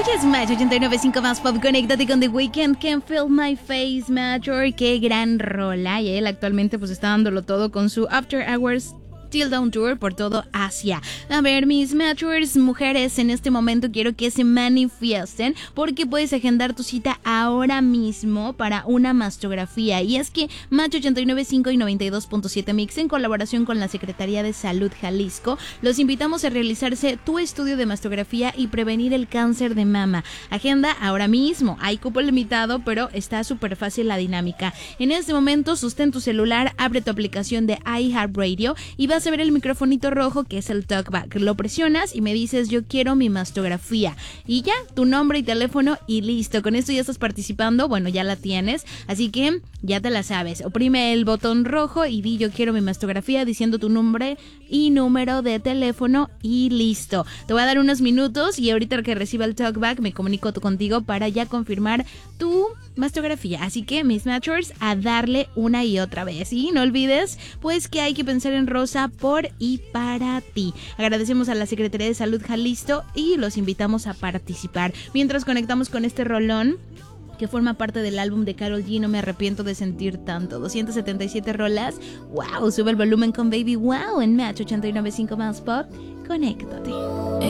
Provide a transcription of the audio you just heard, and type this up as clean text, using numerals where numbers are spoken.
Escuchas Match 89.5 más pop. Conéctate con The Weeknd. Can't Feel My Face, Major. Qué gran rola. Y él actualmente pues está dándolo todo con su After Hours Till Dawn Tour por todo Asia. A ver, mis Matchers, mujeres, en este momento quiero que se manifiesten porque puedes agendar tu cita ahora mismo para una mastografía. Y es que Match 89.5 y 92.7 Mix, en colaboración con la Secretaría de Salud Jalisco, los invitamos a realizarse tu estudio de mastografía y prevenir el cáncer de mama. Agenda ahora mismo. Hay cupo limitado, pero está súper fácil la dinámica. En este momento, sostén tu celular, abre tu aplicación de iHeartRadio y vas a ver el microfonito rojo que es el talkback. Lo presionas y me dices yo quiero mi mastografía y ya, tu nombre y teléfono y listo. Con esto ya estás participando, bueno, ya la tienes, así que ya te la sabes. Oprime el botón rojo y di yo quiero mi mastografía diciendo tu nombre y número de teléfono y listo. Te voy a dar unos minutos y ahorita que reciba el talkback me comunico contigo para ya confirmar tu mastografía. Así que mis matchers, a darle una y otra vez. Y no olvides pues que hay que pensar en rosa por y para ti. Agradecemos a la Secretaría de Salud Jalisco y los invitamos a participar. Mientras conectamos con este rolón que forma parte del álbum de Karol G, No Me Arrepiento de Sentir Tanto. 277 rolas. ¡Wow! Sube el volumen con Baby Wow en Match 89.5 más pop. Conéctate.